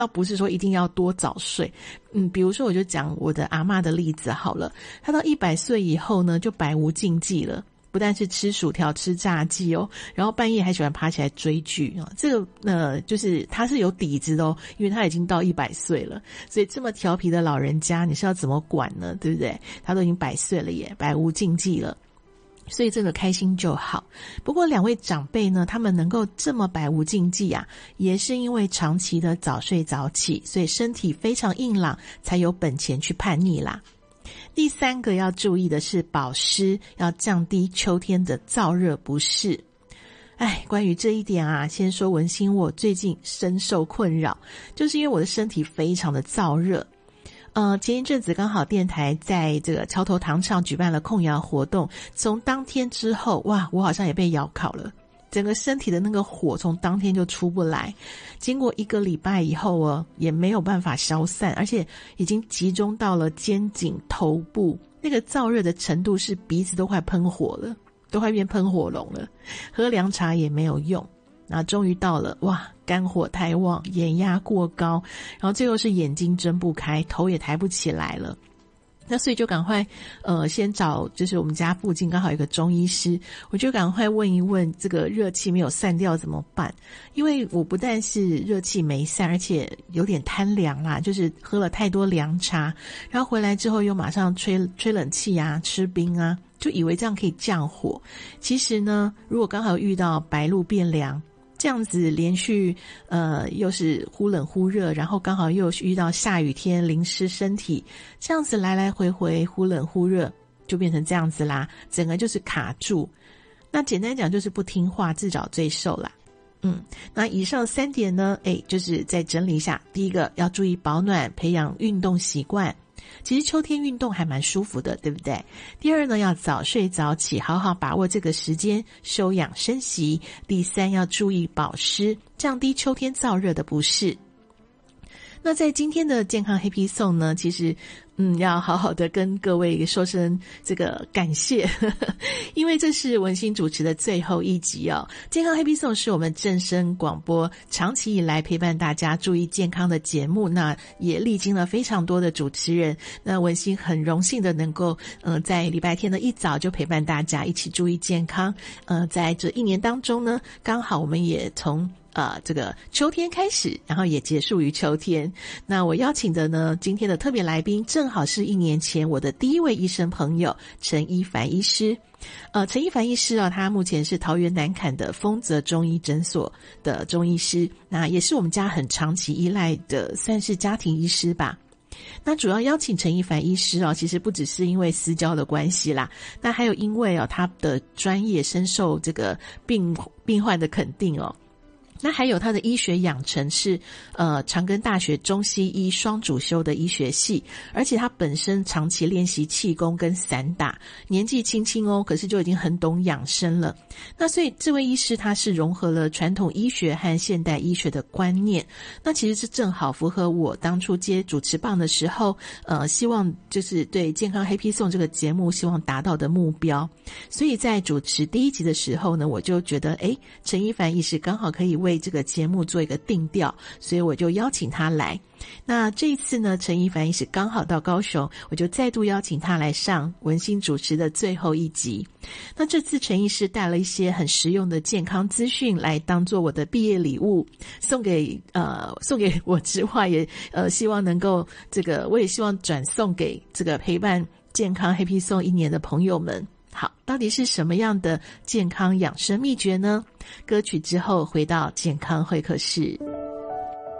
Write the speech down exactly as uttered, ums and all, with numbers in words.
倒不是说一定要多早睡。嗯，比如说我就讲我的阿嬷的例子好了，她到一百岁以后呢，就百无禁忌了。不但是吃薯条吃炸鸡哦，然后半夜还喜欢爬起来追剧啊，这个呃就是他是有底子的哦，因为他已经到一百岁了，所以这么调皮的老人家你是要怎么管呢？对不对？他都已经百岁了耶，百无禁忌了。所以这个开心就好。不过两位长辈呢，他们能够这么百无禁忌啊，也是因为长期的早睡早起，所以身体非常硬朗，才有本钱去叛逆啦。第三个要注意的是保湿，要降低秋天的燥热不适。哎，关于这一点啊，先说文心我最近深受困扰，就是因为我的身体非常的燥热。呃，前一阵子刚好电台在这个桥头糖厂举办了控窑活动，从当天之后，哇，我好像也被窑烤了。整个身体的那个火从当天就出不来，经过一个礼拜以后哦，也没有办法消散，而且已经集中到了肩颈、头部，那个燥热的程度是鼻子都快喷火了，都快变喷火龙了，喝凉茶也没有用。那终于到了，哇，肝火太旺，眼压过高，然后最后是眼睛睁不开，头也抬不起来了。那所以就赶快呃先找就是我们家附近刚好有个中医师，我就赶快问一问这个热气没有散掉怎么办。因为我不但是热气没散，而且有点贪凉啦，就是喝了太多凉茶，然后回来之后又马上吹吹冷气啊，吃冰啊，就以为这样可以降火。其实呢，如果刚好遇到白露变凉，这样子连续呃又是忽冷忽热，然后刚好又遇到下雨天淋湿身体，这样子来来回回忽冷忽热，就变成这样子啦，整个就是卡住。那简单讲就是不听话，自找罪受啦。嗯，那以上三点呢，诶，就是再整理一下。第一个要注意保暖，培养运动习惯。其实秋天运动还蛮舒服的，对不对？第二呢，要早睡早起，好好把握这个时间休养生息。第三，要注意保湿，降低秋天燥热的不适。那在今天的健康黑皮颂呢，其实嗯，要好好的跟各位说声这个感谢，呵呵，因为这是文心主持的最后一集哦。健康黑皮颂是我们正声广播长期以来陪伴大家注意健康的节目，那也历经了非常多的主持人，那文心很荣幸的能够呃在礼拜天的一早就陪伴大家一起注意健康。呃，在这一年当中呢，刚好我们也从呃，这个秋天开始，然后也结束于秋天。那我邀请的呢，今天的特别来宾正好是一年前我的第一位医生朋友陈一凡医师。呃，陈一凡医师啊，他目前是桃园南崁的丰泽中医诊所的中医师，那也是我们家很长期依赖的，算是家庭医师吧。那主要邀请陈一凡医师哦，其实不只是因为私交的关系啦，那还有因为哦他的专业深受这个病病患的肯定哦。那还有他的医学养成是呃长庚大学中西医双主修的医学系，而且他本身长期练习气功跟散打，年纪轻轻哦，可是就已经很懂养生了。那所以这位医师他是融合了传统医学和现代医学的观念，那其实是正好符合我当初接主持棒的时候呃希望就是对健康黑皮颂这个节目希望达到的目标。所以在主持第一集的时候呢，我就觉得诶陈一凡医师刚好可以为这个节目做一个定调，所以我就邀请他来。那这一次呢，陈一凡医师刚好到高雄，我就再度邀请他来上文心主持的最后一集。那这次陈医师带了一些很实用的健康资讯来当做我的毕业礼物，送给呃送给我之外，也呃希望能够这个我也希望转送给这个陪伴健康黑皮颂一年的朋友们。好，到底是什么样的健康养生秘诀呢？歌曲之后回到健康会客室。